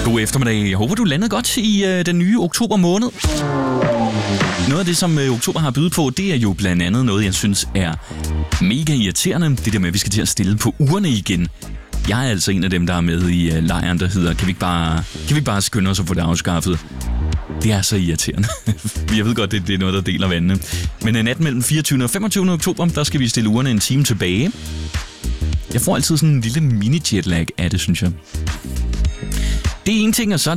God eftermiddag. Jeg håber, du landede godt i den nye oktober måned. Noget af det, som oktober har bydet på, det er jo blandt andet noget, jeg synes er mega irriterende. Det der med, at vi skal til at stille på ugerne igen. Jeg er altså en af dem, der er med i lejren, der hedder, kan vi ikke bare skynde os at få det afskaffet? Det er så irriterende. Jeg ved godt, det er noget, der deler vandene. Men natten mellem 24. og 25. oktober, der skal vi stille ugerne en time tilbage. Jeg får altid sådan en lille mini-jetlag af det, synes jeg. Det er en ting, og så